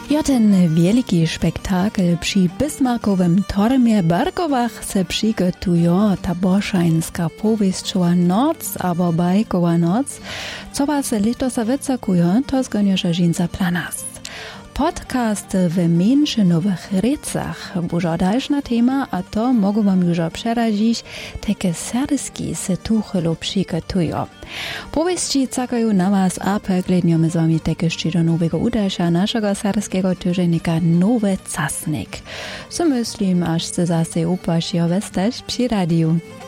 Ja, ten wielki spektakel przy Bismarckowym tormie Barkowach se przygotuje ta boszańska powieściowa noc albo bajkowa noc, co was letos wycakuje, to zgodnie żinca planas. Podcast w mniejszynowych rycach buża dalszna tema, a to mogą wam już przerazić, takie serski se tuchelo przygotują. Powieści cakają na was, a pegledniemy z wami takie do nowego udasza naszego serskiego tygodnika Nowy Casnik. So myślim, aż se zase upaść westać przy radiu.